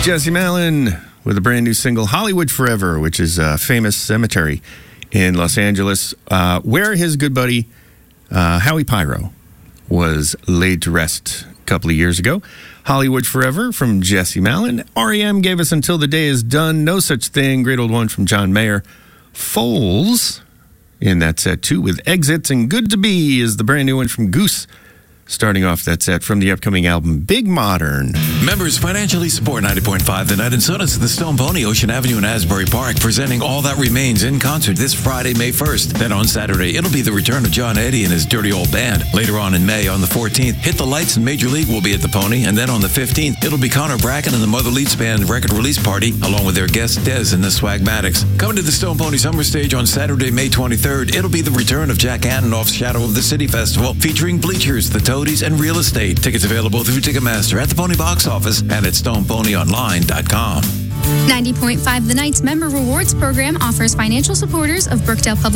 Jesse Malin with a brand new single, Hollywood Forever, which is a famous cemetery in Los Angeles, where his good buddy Howie Pyro was laid to rest a couple of years ago. Hollywood Forever from Jesse Malin. REM gave us Until the Day is Done, No Such Thing, great old one from John Mayer. Foals in that set too with Exits, and Good to Be is the brand new one from Goose. Starting off that set from the upcoming album, Big Modern. Members financially support 90.5 The Night in Sodas, the Stone Pony, Ocean Avenue in Asbury Park, presenting All That Remains in concert this Friday, May 1st. Then on Saturday, it'll be the return of John Eddie and his Dirty Old Band. Later on in May, on the 14th, Hit the Lights and Major League will be at the Pony. And then on the 15th, it'll be Connor Bracken and the Mother Leeds Band record release party, along with their guest Dez and the Swagmatics. Coming to the Stone Pony Summer Stage on Saturday, May 23rd, it'll be the return of Jack Antonoff's Shadow of the City Festival, featuring Bleachers, the Toadies, and Real Estate. Tickets available through Ticketmaster, at the Pony Box Office, and at StonePonyOnline.com. 90.5 The Night's Member Rewards Program offers financial supporters of Brookdale Public